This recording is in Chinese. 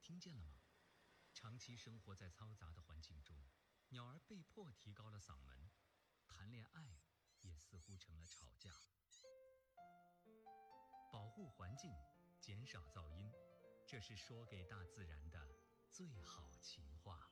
听见了吗？长期生活在嘈杂的环境中，鸟儿被迫提高了嗓门，谈恋爱也似乎成了吵架。保护环境，减少噪音，这是说给大自然的最好情话。